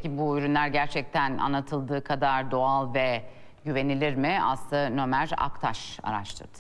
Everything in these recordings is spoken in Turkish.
Peki bu ürünler gerçekten anlatıldığı kadar doğal ve güvenilir mi? Aslı Nömer Aktaş araştırdı.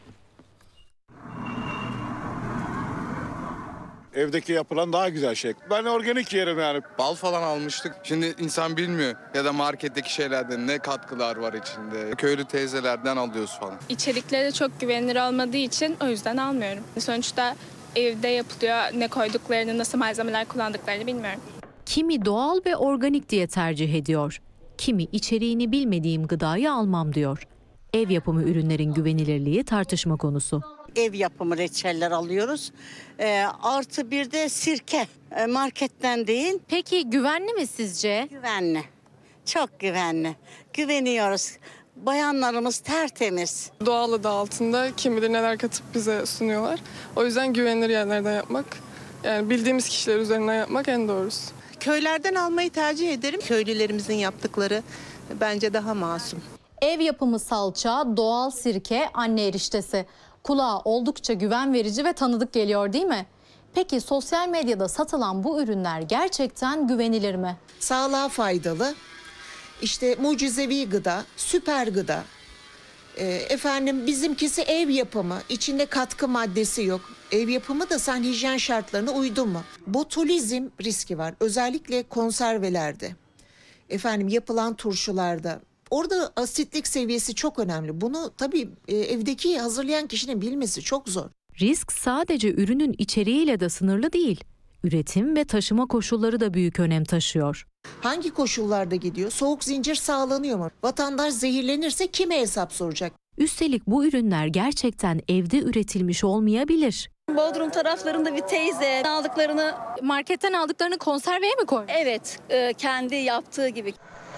Evdeki yapılan daha güzel şey. Ben organik yerim yani. Bal falan almıştık. Şimdi insan bilmiyor ya da marketteki şeylerden ne katkılar var içinde. Köylü teyzelerden alıyoruz falan. İçerikleri çok güvenilir olmadığı için o yüzden almıyorum. Sonuçta evde yapılıyor. Ne koyduklarını, nasıl malzemeler kullandıklarını bilmiyorum. Kimi doğal ve organik diye tercih ediyor. Kimi içeriğini bilmediğim gıdayı almam diyor. Ev yapımı ürünlerin güvenilirliği tartışma konusu. Ev yapımı reçeller alıyoruz. Artı bir de sirke. Marketten değil. Peki güvenli mi sizce? Güvenli. Çok güvenli. Güveniyoruz. Bayanlarımız tertemiz. Doğal adı altında kim bilir neler katıp bize sunuyorlar. O yüzden güvenilir yerlerden yapmak, yani bildiğimiz kişiler üzerinden yapmak en doğrusu. Köylerden almayı tercih ederim. Köylülerimizin yaptıkları bence daha masum. Ev yapımı salça, doğal sirke, anne eriştesi. Kulağa oldukça güven verici ve tanıdık geliyor değil mi? Peki sosyal medyada satılan bu ürünler gerçekten güvenilir mi? Sağlığa faydalı, işte mucizevi gıda, süper gıda. Bizimkisi ev yapımı, içinde katkı maddesi yok. Ev yapımı da sen hijyen şartlarına uydun mu? Botulizm riski var, özellikle konservelerde. Yapılan turşularda. Orada asitlik seviyesi çok önemli. Bunu tabii evdeki hazırlayan kişinin bilmesi çok zor. Risk sadece ürünün içeriğiyle de sınırlı değil. Üretim ve taşıma koşulları da büyük önem taşıyor. Hangi koşullarda gidiyor? Soğuk zincir sağlanıyor mu? Vatandaş zehirlenirse kime hesap soracak? Üstelik bu ürünler gerçekten evde üretilmiş olmayabilir. Bodrum taraflarında bir teyze Marketten aldıklarını konserveye mi koymuş? evet, kendi yaptığı gibi.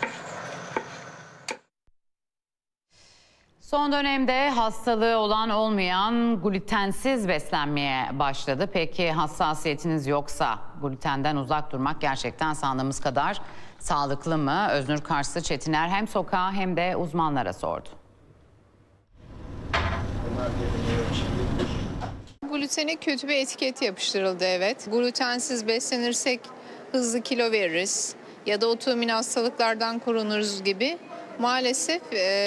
Son dönemde hastalığı olan olmayan glutensiz beslenmeye başladı. Peki hassasiyetiniz yoksa glutenden uzak durmak gerçekten sandığımız kadar sağlıklı mı? Öznur Karslı Çetiner hem sokağa hem de uzmanlara sordu. Glutene kötü bir etiket yapıştırıldı, evet. Glutensiz beslenirsek hızlı kilo veririz ya da otoimmün hastalıklardan korunuruz gibi. Maalesef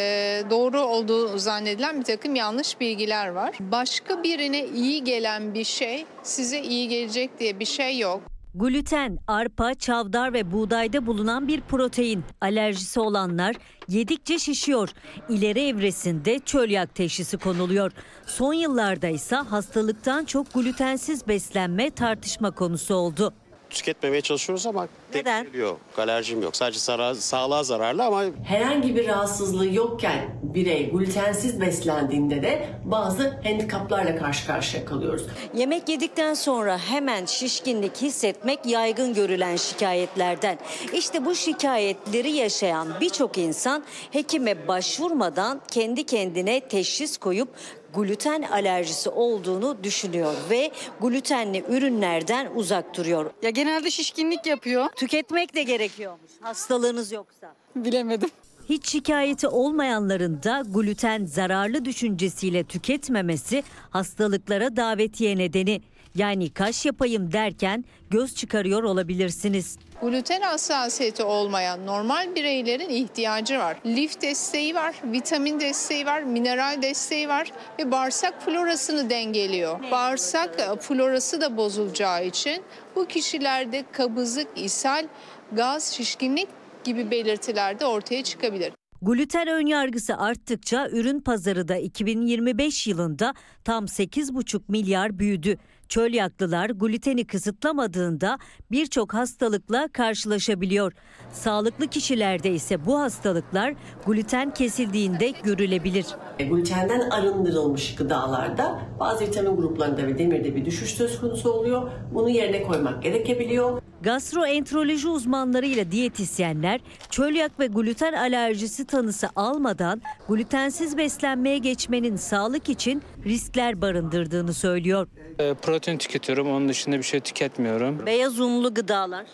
doğru olduğu zannedilen bir takım yanlış bilgiler var. Başka birine iyi gelen bir şey size iyi gelecek diye bir şey yok. Gluten, arpa, çavdar ve buğdayda bulunan bir protein. Alerjisi olanlar yedikçe şişiyor. İleri evresinde çölyak teşhisi konuluyor. Son yıllarda ise hastalıktan çok glutensiz beslenme tartışma konusu oldu. Tüketmemeye çalışıyoruz ama neden? Geliyor. Alerjim yok. Sadece sağlığa zararlı ama herhangi bir rahatsızlığı yokken birey glutensiz beslendiğinde de bazı handikaplarla karşı karşıya kalıyoruz. Yemek yedikten sonra hemen şişkinlik hissetmek yaygın görülen şikayetlerden. İşte bu şikayetleri yaşayan birçok insan hekime başvurmadan kendi kendine teşhis koyup gluten alerjisi olduğunu düşünüyor ve glutenli ürünlerden uzak duruyor. Ya genelde şişkinlik yapıyor. Tüketmek de gerekiyormuş hastalığınız yoksa. Bilemedim. Hiç şikayeti olmayanların da gluten zararlı düşüncesiyle tüketmemesi hastalıklara davetiye nedeni. Yani kaş yapayım derken göz çıkarıyor olabilirsiniz. Gluten hassasiyeti olmayan normal bireylerin ihtiyacı var. Lif desteği var, vitamin desteği var, mineral desteği var ve bağırsak florasını dengeliyor. Bağırsak florası da bozulacağı için bu kişilerde kabızlık, ishal, gaz, şişkinlik gibi belirtiler de ortaya çıkabilir. Gluten önyargısı arttıkça ürün pazarı da 2025 yılında tam 8,5 milyar büyüdü. Çölyaklılar gluteni kısıtlamadığında birçok hastalıkla karşılaşabiliyor. Sağlıklı kişilerde ise bu hastalıklar gluten kesildiğinde görülebilir. Glutenden arındırılmış gıdalarda bazı vitamin gruplarında ve demirde bir düşüş söz konusu oluyor. Bunu yerine koymak gerekebiliyor. Gastroenteroloji uzmanlarıyla diyetisyenler çölyak ve gluten alerjisi tanısı almadan glutensiz beslenmeye geçmenin sağlık için riskler barındırdığını söylüyor. Protein tüketiyorum, onun dışında bir şey tüketmiyorum. Beyaz unlu gıdalar?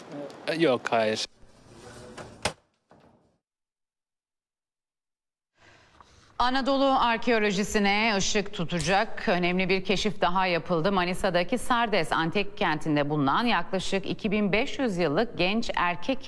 Yok, hayır. Anadolu arkeolojisine ışık tutacak önemli bir keşif daha yapıldı. Manisa'daki Sardes Antik Kenti'nde bulunan yaklaşık 2500 yıllık genç erkek